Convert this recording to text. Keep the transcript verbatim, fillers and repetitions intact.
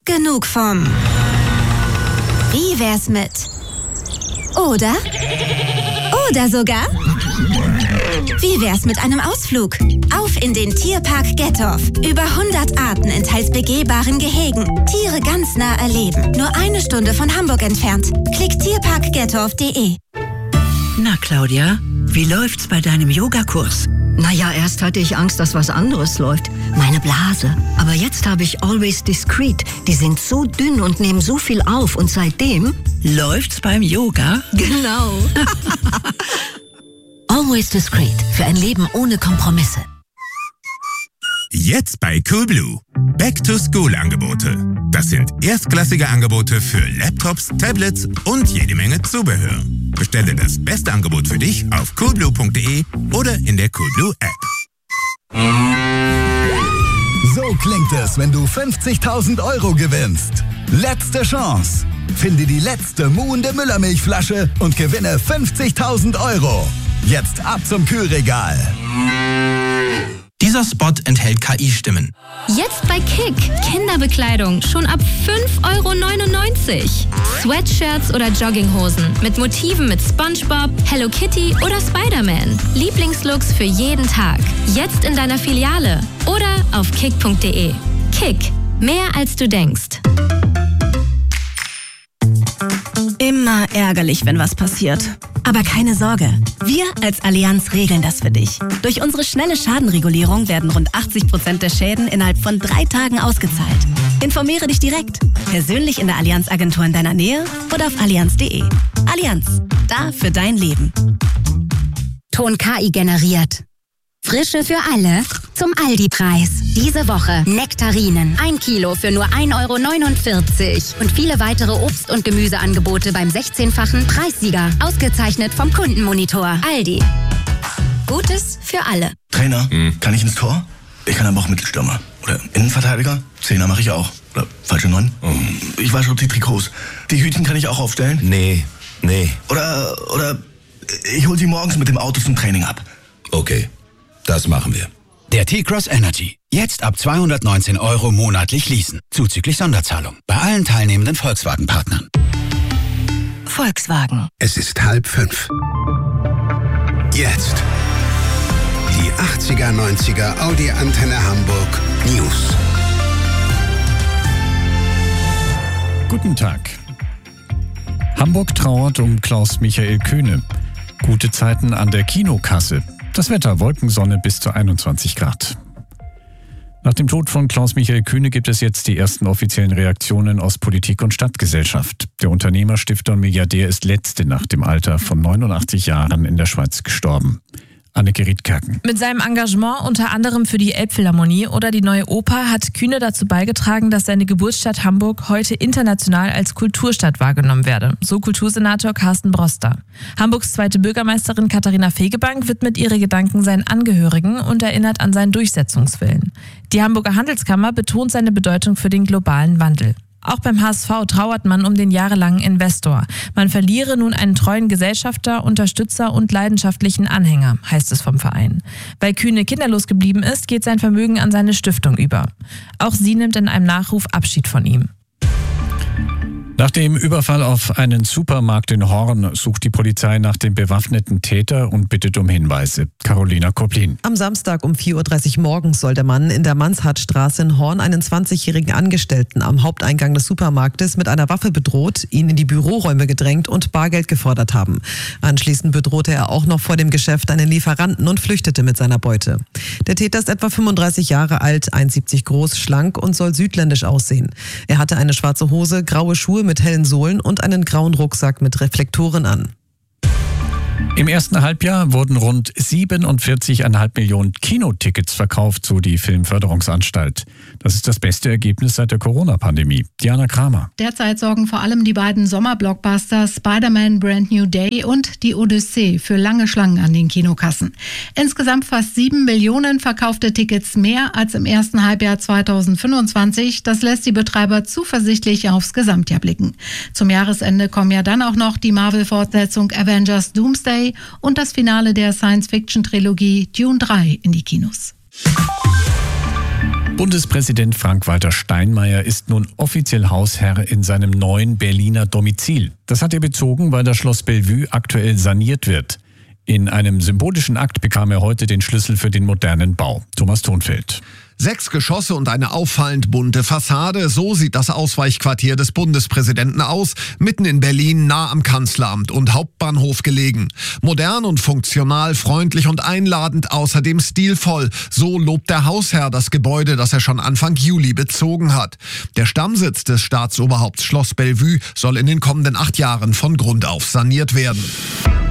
genug vom Wie wär's mit Oder? Oder sogar Wie wär's mit einem Ausflug? Auf in den Tierpark Gettorf. Über hundert Arten in teils begehbaren Gehegen. Tiere ganz nah erleben. Nur eine Stunde von Hamburg entfernt. Klick tierpark gettorf punkt de. Na, Claudia, wie läuft's bei deinem Yogakurs? Naja, erst hatte ich Angst, dass was anderes läuft. Meine Blase. Aber jetzt habe ich Always Discreet. Die sind so dünn und nehmen so viel auf. Und seitdem... Läuft's beim Yoga? Genau. Always Discreet. Für ein Leben ohne Kompromisse. Jetzt bei Coolblue. Back-to-School-Angebote. Das sind erstklassige Angebote für Laptops, Tablets und jede Menge Zubehör. Bestelle das beste Angebot für dich auf coolblue punkt de oder in der Coolblue App. So klingt es, wenn du fünfzigtausend Euro gewinnst. Letzte Chance. Finde die letzte muhende Müllermilchflasche und gewinne fünfzigtausend Euro. Jetzt ab zum Kühlregal. Dieser Spot enthält K I-Stimmen. Jetzt bei Kick. Kinderbekleidung schon ab fünf Euro neunundneunzig. Sweatshirts oder Jogginghosen mit Motiven mit SpongeBob, Hello Kitty oder Spider-Man. Lieblingslooks für jeden Tag. Jetzt in deiner Filiale oder auf kick punkt de. Kick. Mehr als du denkst. Immer ärgerlich, wenn was passiert. Aber keine Sorge, wir als Allianz regeln das für dich. Durch unsere schnelle Schadenregulierung werden rund achtzig Prozent der Schäden innerhalb von drei Tagen ausgezahlt. Informiere dich direkt, persönlich in der Allianz-Agentur in deiner Nähe oder auf allianz punkt de. Allianz, da für dein Leben. Ton K I generiert. Frische für alle zum Aldi-Preis. Diese Woche Nektarinen. Ein Kilo für nur ein Euro neunundvierzig. Und viele weitere Obst- und Gemüseangebote beim sechzehnfachen Preissieger. Ausgezeichnet vom Kundenmonitor. Aldi. Gutes für alle. Trainer, hm. kann ich ins Tor? Ich kann aber auch Mittelstürmer. Oder Innenverteidiger? Zehner mache ich auch. Oder falsche Neun? Hm. Ich wasche die Trikots. Die Hütchen kann ich auch aufstellen? Nee, nee. Oder, oder ich hol sie morgens mit dem Auto zum Training ab. Okay. Das machen wir. Der T-Cross Energy. Jetzt ab zweihundertneunzehn Euro monatlich leasen. Zuzüglich Sonderzahlung. Bei allen teilnehmenden Volkswagen-Partnern. Volkswagen. Es ist halb fünf. Jetzt. Die achtziger, neunziger Audi Antenne Hamburg News. Guten Tag. Hamburg trauert um Klaus-Michael Kühne. Gute Zeiten an der Kinokasse. Das Wetter, Wolkensonne bis zu einundzwanzig Grad. Nach dem Tod von Klaus-Michael Kühne gibt es jetzt die ersten offiziellen Reaktionen aus Politik und Stadtgesellschaft. Der Unternehmer, Stifter und Milliardär ist letzte Nacht im Alter von neunundachtzig Jahren in der Schweiz gestorben. Anneke Riedkerken. Mit seinem Engagement unter anderem für die Elbphilharmonie oder die Neue Oper hat Kühne dazu beigetragen, dass seine Geburtsstadt Hamburg heute international als Kulturstadt wahrgenommen werde. So Kultursenator Carsten Broster. Hamburgs zweite Bürgermeisterin Katharina Fegebank widmet ihre Gedanken seinen Angehörigen und erinnert an seinen Durchsetzungswillen. Die Hamburger Handelskammer betont seine Bedeutung für den globalen Wandel. Auch beim H S V trauert man um den jahrelangen Investor. Man verliere nun einen treuen Gesellschafter, Unterstützer und leidenschaftlichen Anhänger, heißt es vom Verein. Weil Kühne kinderlos geblieben ist, geht sein Vermögen an seine Stiftung über. Auch sie nimmt in einem Nachruf Abschied von ihm. Nach dem Überfall auf einen Supermarkt in Horn sucht die Polizei nach dem bewaffneten Täter und bittet um Hinweise. Carolina Koplin. Am Samstag um vier Uhr dreißig morgens soll der Mann in der Manshardtstraße in Horn einen zwanzigjährigen Angestellten am Haupteingang des Supermarktes mit einer Waffe bedroht, ihn in die Büroräume gedrängt und Bargeld gefordert haben. Anschließend bedrohte er auch noch vor dem Geschäft einen Lieferanten und flüchtete mit seiner Beute. Der Täter ist etwa fünfunddreißig Jahre alt, eins Komma siebzig groß, schlank und soll südländisch aussehen. Er hatte eine schwarze Hose, graue Schuhe mit hellen Sohlen und einen grauen Rucksack mit Reflektoren an. Im ersten Halbjahr wurden rund siebenundvierzig Komma fünf Millionen Kinotickets verkauft, so die Filmförderungsanstalt. Das ist das beste Ergebnis seit der Corona-Pandemie. Diana Kramer. Derzeit sorgen vor allem die beiden Sommerblockbuster Spider-Man Brand New Day und Die Odyssee für lange Schlangen an den Kinokassen. Insgesamt fast sieben Millionen verkaufte Tickets mehr als im ersten Halbjahr zweitausendfünfundzwanzig. Das lässt die Betreiber zuversichtlich aufs Gesamtjahr blicken. Zum Jahresende kommen ja dann auch noch die Marvel-Fortsetzung Avengers Doomsday und das Finale der Science-Fiction-Trilogie Dune drei in die Kinos. Bundespräsident Frank-Walter Steinmeier ist nun offiziell Hausherr in seinem neuen Berliner Domizil. Das hat er bezogen, weil das Schloss Bellevue aktuell saniert wird. In einem symbolischen Akt bekam er heute den Schlüssel für den modernen Bau. Thomas Thonfeld. Sechs Geschosse und eine auffallend bunte Fassade, so sieht das Ausweichquartier des Bundespräsidenten aus, mitten in Berlin, nah am Kanzleramt und Hauptbahnhof gelegen. Modern und funktional, freundlich und einladend, außerdem stilvoll. So lobt der Hausherr das Gebäude, das er schon Anfang Juli bezogen hat. Der Stammsitz des Staatsoberhaupts Schloss Bellevue soll in den kommenden acht Jahren von Grund auf saniert werden.